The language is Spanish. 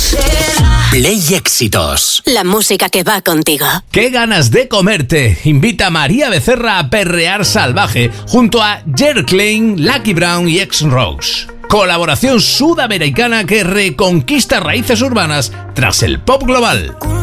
Play Éxitos. La música que va contigo. ¡Qué ganas de comerte! Invita a María Becerra a perrear salvaje junto a Jer Klein, Lucky Brown y X-Rose. Colaboración sudamericana que reconquista raíces urbanas tras el pop global.